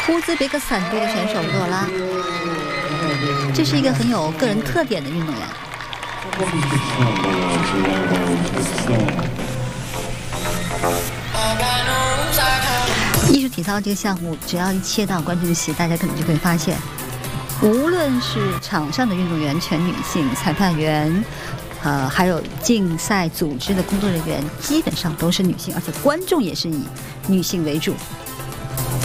乌兹别克斯坦队的选手洛拉，这是一个很有个人特点的运动员。艺术体操这个项目，只要一切到观众席，大家可能就会发现，无论是场上的运动员全女性，裁判员，还有竞赛组织的工作人员，基本上都是女性，而且观众也是以女性为主。